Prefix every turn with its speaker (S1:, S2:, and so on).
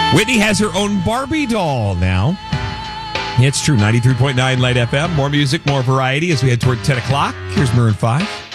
S1: Whitney has her own Barbie doll now. It's true. 93.9 Light FM. More music, more variety as we head toward 10 o'clock. Here's Maroon 5.